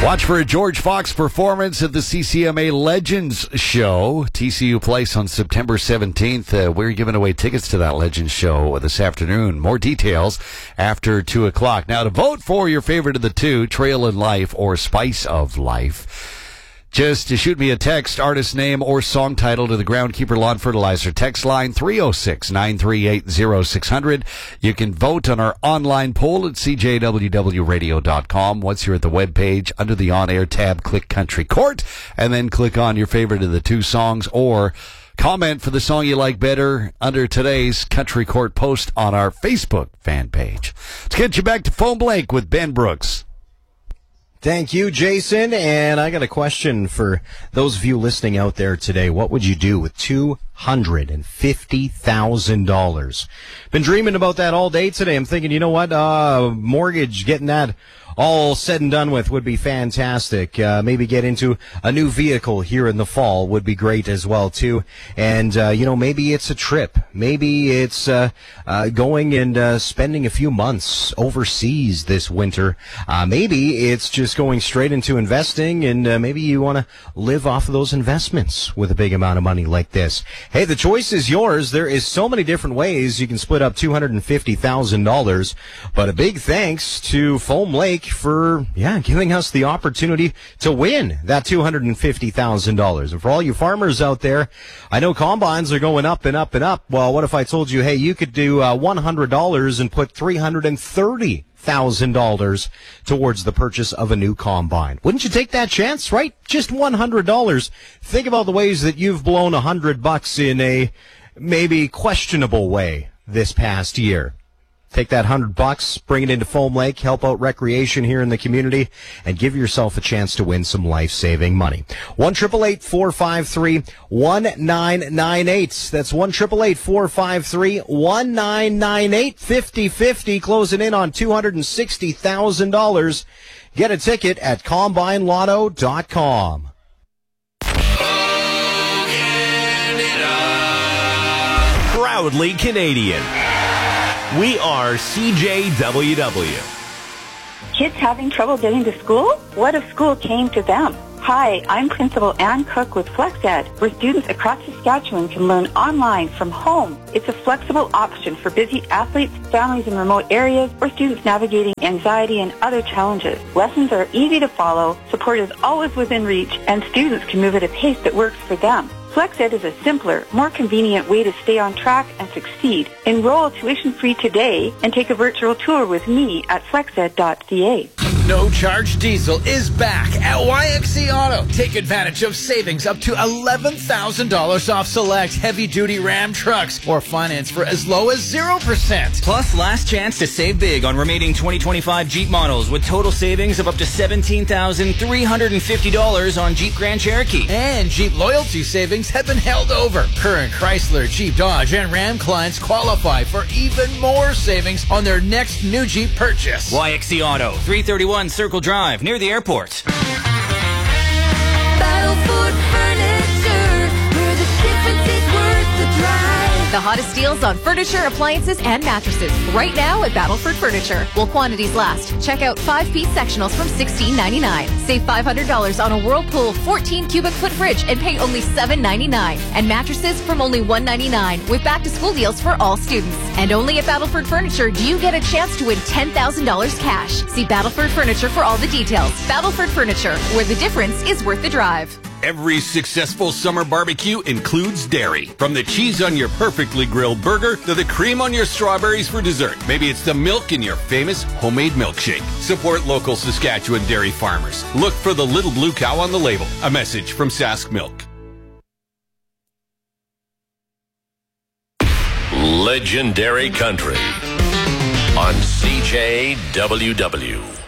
Watch for a George Fox performance at the CCMA Legends Show, TCU Place on September 17th. We're giving away tickets to that Legends Show this afternoon. More details after 2 o'clock. Now, to vote for your favorite of the two, Trail in Life or Spice of Life, just to shoot me a text, artist name or song title to the Groundkeeper Lawn Fertilizer text line 306-938-0600. You can vote on our online poll at cjwwradio.com. Once you're at the webpage, under the on-air tab, click Country Court, and then click on your favorite of the two songs or comment for the song you like better under today's Country Court post on our Facebook fan page. Let's get you back to Phone Blank with Ben Brooks. Thank you, Jason. And I got a question for those of you listening out there today. What would you do with $250,000? Been dreaming about that all day today. I'm thinking, you know what? Mortgage, getting that all said and done with would be fantastic. Maybe get into a new vehicle here in the fall would be great as well, too. And, maybe it's a trip. Maybe it's going and spending a few months overseas this winter. Maybe it's just going straight into investing, and maybe you want to live off of those investments with a big amount of money like this. Hey, the choice is yours. There is so many different ways you can split up $250,000, but a big thanks to Foam Lake for giving us the opportunity to win that $250,000. And for all you farmers out there, I know combines are going up and up and up. Well, what if I told you, hey, you could do $100 and put $330,000 towards the purchase of a new combine? Wouldn't you take that chance, right? Just $100. Think about the ways that you've blown $100 in a maybe questionable way this past year. Take that $100, bring it into Foam Lake, help out recreation here in the community, and give yourself a chance to win some life-saving money. 1-888-453-1998. That's 1-888-453-1998. 50-50, closing in on $260,000. Get a ticket at CombineLotto.com. Proudly Canadian. We are CJWW. Kids having trouble getting to school? What if school came to them? Hi, I'm Principal Ann Cook with FlexEd, where students across Saskatchewan can learn online from home. It's a flexible option for busy athletes, families in remote areas, or students navigating anxiety and other challenges. Lessons are easy to follow, support is always within reach, and students can move at a pace that works for them. FlexEd is a simpler, more convenient way to stay on track and succeed. Enroll tuition-free today and take a virtual tour with me at flexed.ca. No Charge Diesel is back at YXC Auto. Take advantage of savings up to $11,000 off select heavy-duty Ram trucks or finance for as low as 0%. Plus, last chance to save big on remaining 2025 Jeep models with total savings of up to $17,350 on Jeep Grand Cherokee. And Jeep loyalty savings have been held over. Current Chrysler, Jeep, Dodge, and Ram clients qualify for even more savings on their next new Jeep purchase. YXC Auto, 331 Circle Drive, near the airport. Battleford Furniture, where the difference is worth the drive. The hottest deals on furniture, appliances, and mattresses right now at Battleford Furniture. While quantities last, check out 5-piece sectionals from $16.99. Save $500 on a Whirlpool 14 cubic foot fridge and pay only $7.99. And mattresses from only $1.99 with back-to-school deals for all students. And only at Battleford Furniture do you get a chance to win $10,000 cash. See Battleford Furniture for all the details. Battleford Furniture, where the difference is worth the drive. Every successful summer barbecue includes dairy. From the cheese on your perfectly grilled burger to the cream on your strawberries for dessert. Maybe it's the milk in your famous homemade milkshake. Support local Saskatchewan dairy farmers. Look for the little blue cow on the label. A message from Sask Milk. Legendary Country on CJWW.